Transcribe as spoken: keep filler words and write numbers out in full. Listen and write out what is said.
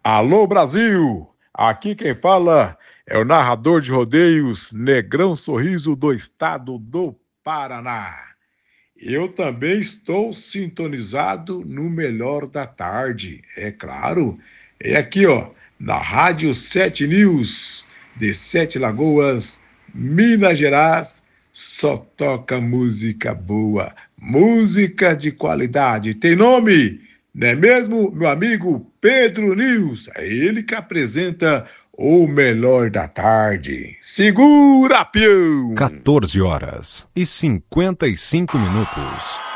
Alô Brasil! Aqui quem fala é o narrador de rodeios Negrão Sorriso do estado do Paraná. Eu também estou sintonizado no melhor da tarde, é claro. É aqui, ó, na Rádio Sete News, de Sete Lagoas, Minas Gerais. Só toca música boa, música de qualidade. Tem nome? Não é mesmo, meu amigo Pedro News? É ele que apresenta o melhor da tarde. Segura, peão! quatorze horas e cinquenta e cinco minutos.